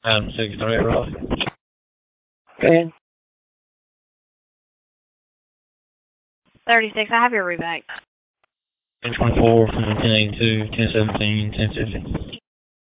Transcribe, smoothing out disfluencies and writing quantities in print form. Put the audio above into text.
Adam 63 Raleigh. Go ahead. 36, I have your rebate. 1024 from 1082, 1017, 1050.